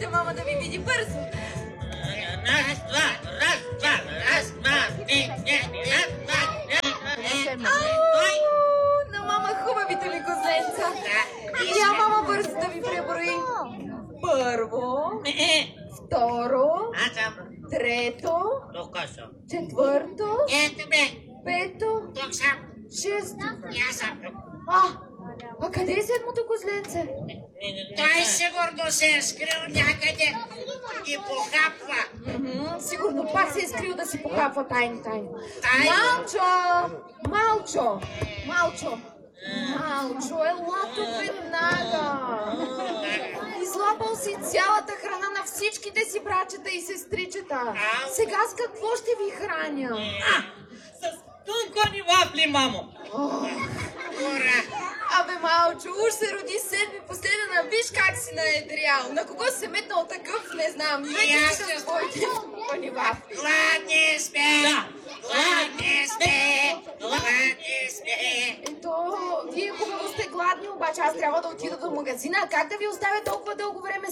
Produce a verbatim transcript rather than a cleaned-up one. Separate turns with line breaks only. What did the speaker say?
Дайте мама да ви види бързо.
Раз, два, раз, два, раз, два, три, четири, раз, два,
Ау, на мама хубавите ли козленца. Я мама бързо да ви преброи. Първо, второ,
Аз съм.
трето,
Тук съм.
четвърто,
Ето бе.
пето,
Тук съм.
шесто.
И аз съм тук.
А, а къде е седмото козленце?
Той сигурно се е скрил някъде и похапва.
Мгм, сигурно пак се е скрил да си похапва тайни тайни.
Тайни?
Малчо! Малчо! Малчо! Малчо, ела тук веднага! Излапал си цялата храна на всичките си братчета и сестричета. Сега с какво ще ви храня?
С тункони вафли, мамо.
Ура!
Абе, Малчо, уж се роди седми последен, а виж как си наедрял. На кого се метнал такъв, не знам.
И
Вече
аз
с
се
твоите тункони вафли.
Гладни сме!
Да.
Гладни сме! Гладни сме!
Ето, вие хубаво сте гладни, обаче аз трябва да отида до магазина. Как да ви оставя толкова дълго време